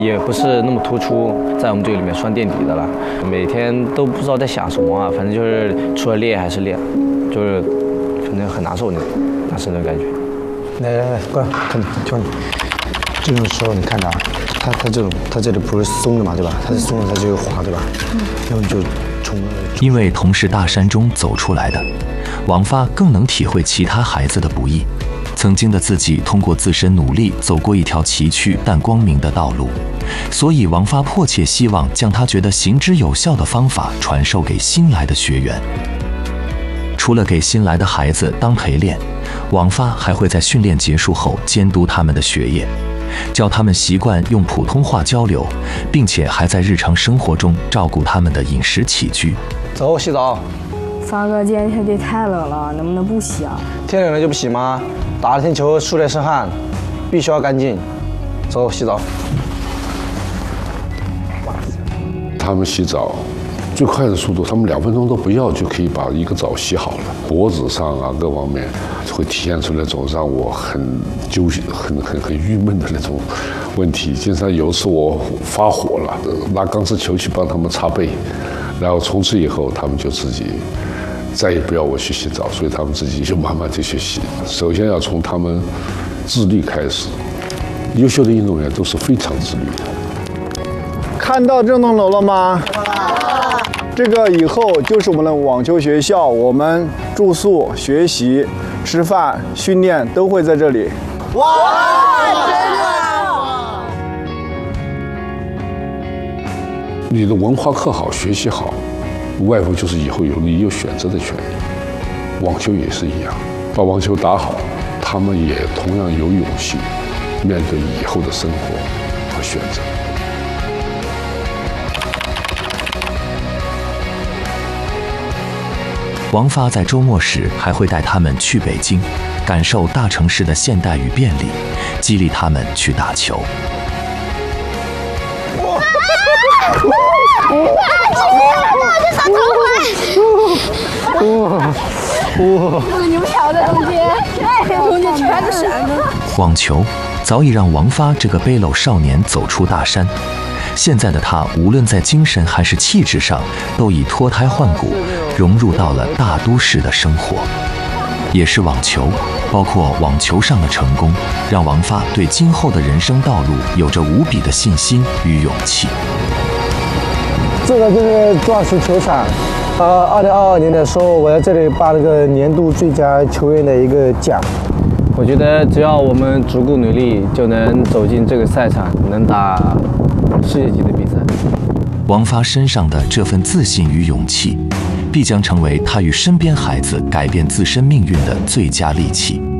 也不是那么突出，在我们队里面算垫底的了。每天都不知道在想什么啊，反正就是除了练还是练，就是反正很难受当时那感觉。 来，过来，看教你。这种时候你看着啊，他这里不是松的嘛，对吧？它是松的，它就滑，对吧？然后你就冲。 因为同是大山中走出来的，王发更能体会其他孩子的不易。曾经的自己通过自身努力走过一条崎岖但光明的道路，所以王发迫切希望将他觉得行之有效的方法传授给新来的学员。除了给新来的孩子当陪练，王发还会在训练结束后监督他们的学业，教他们习惯用普通话交流，并且还在日常生活中照顾他们的饮食起居。 走，洗澡。 发哥，今天天气太冷了，能不能不洗啊？ 天冷了就不洗吗？打了天球出来是汗，必须要干净。走，洗澡。 他们洗澡最快的速度，他们2分钟都不要就可以把一个澡洗好了。脖子上啊各方面会体现出那种让我很揪心、很郁闷的那种问题。经常有一次我发火了，拿钢丝球去帮他们擦背，然后从此以后他们就自己再也不要我去洗澡，所以他们自己就慢慢地去洗。首先要从他们自律开始，优秀的运动员都是非常自律的。 看到这栋楼了吗？这个以后就是我们的网球学校，我们住宿、学习、吃饭、训练都会在这里。 哇，真的！ 你的文化课好，学习好，无外乎就是以后你有选择的权利。网球也是一样，把网球打好，他们也同样有勇气面对以后的生活和选择。 王发在周末时还会带他们去北京，感受大城市的现代与便利，激励他们去打球。 你们跑在中间，中间全是闪着。 网球早已让王发这个背篓少年走出大山，现在的他无论在精神还是气质上，都已脱胎换骨，融入到了大都市的生活。也是网球，包括网球上的成功，让王发对今后的人生道路有着无比的信心与勇气。 这个就是钻石球场。2022年的时候，我在这里颁了个年度最佳球员的一个奖。 我觉得只要我们足够努力，就能走进这个赛场，能打世界级的比赛。 王发身上的这份自信与勇气，必将成为他与身边孩子改变自身命运的最佳利器。